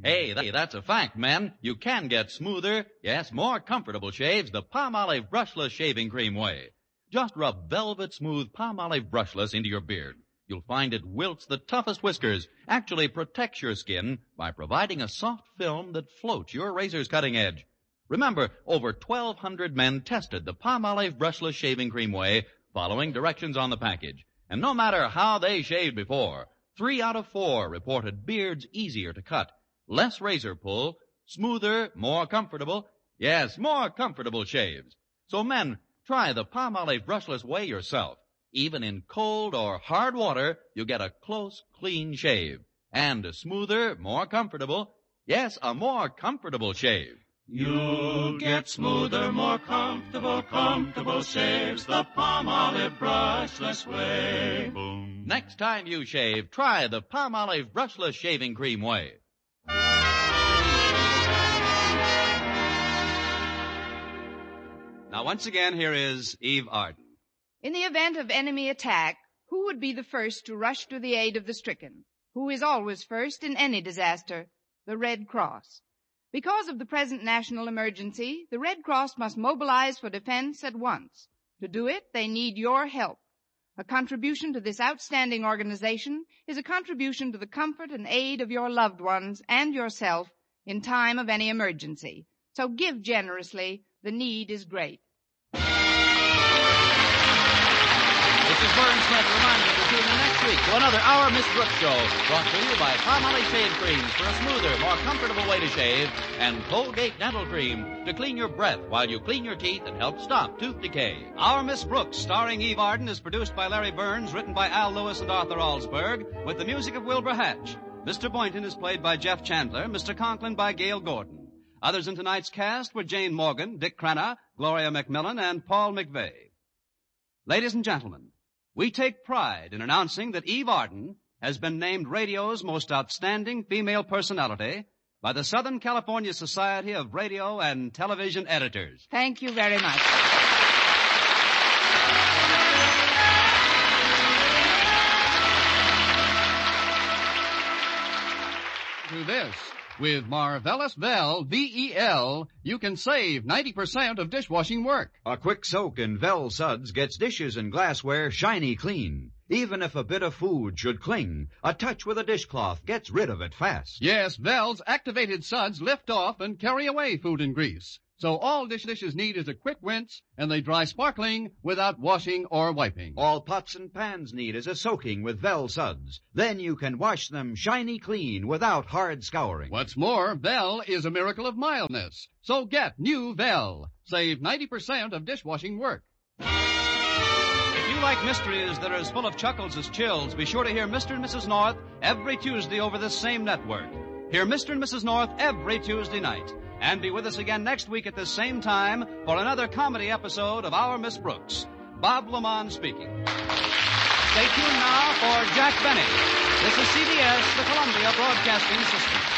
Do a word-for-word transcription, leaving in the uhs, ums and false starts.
Hey, that, that's a fact, men. You can get smoother, yes, more comfortable shaves the Palmolive Brushless Shaving Cream way. Just rub velvet smooth Palmolive Brushless into your beard. You'll find it wilts the toughest whiskers, actually protects your skin by providing a soft film that floats your razor's cutting edge. Remember, over twelve hundred men tested the Palmolive Brushless Shaving Cream way, following directions on the package. And no matter how they shaved before, three out of four reported beards easier to cut, less razor pull, smoother, more comfortable, yes, more comfortable shaves. So men, try the Palmolive Brushless way yourself. Even in cold or hard water, you get a close, clean shave. And a smoother, more comfortable, yes, a more comfortable shave. You'll get smoother, more comfortable, comfortable shaves the Palmolive Brushless way. Boom. Next time you shave, try the Palmolive Brushless Shaving Cream way. Now, once again, here is Eve Arden. In the event of enemy attack, who would be the first to rush to the aid of the stricken? Who is always first in any disaster? The Red Cross. Because of the present national emergency, the Red Cross must mobilize for defense at once. To do it, they need your help. A contribution to this outstanding organization is a contribution to the comfort and aid of your loved ones and yourself in time of any emergency. So give generously. The need is great. This is Vern Smith reminding you to tune in next week to another Our Miss Brooks show, brought to you by Palmolive Shave Creams for a smoother, more comfortable way to shave, and Colgate Dental Cream to clean your breath while you clean your teeth and help stop tooth decay. Our Miss Brooks, starring Eve Arden, is produced by Larry Burns, written by Al Lewis and Arthur Alsberg, with the music of Wilbur Hatch. Mister Boynton is played by Jeff Chandler, Mister Conklin by Gail Gordon. Others in tonight's cast were Jane Morgan, Dick Crenna, Gloria McMillan, and Paul McVeigh. Ladies and gentlemen, we take pride in announcing that Eve Arden has been named radio's most outstanding female personality by the Southern California Society of Radio and Television Editors. Thank you very much. To this, with Marvelous Vel, V E L, you can save ninety percent of dishwashing work. A quick soak in Vel Suds gets dishes and glassware shiny clean. Even if a bit of food should cling, a touch with a dishcloth gets rid of it fast. Yes, Vel's activated suds lift off and carry away food and grease. So all dish dishes need is a quick rinse, and they dry sparkling without washing or wiping. All pots and pans need is a soaking with Vel Suds. Then you can wash them shiny clean without hard scouring. What's more, Vel is a miracle of mildness. So get new Vel. Save ninety percent of dishwashing work. If you like mysteries that are as full of chuckles as chills, be sure to hear Mister and Missus North every Tuesday over this same network. Hear Mister and Missus North every Tuesday night. And be with us again next week at this same time for another comedy episode of Our Miss Brooks. Bob Lamont speaking. Stay tuned now for Jack Benny. This is C B S, the Columbia Broadcasting System.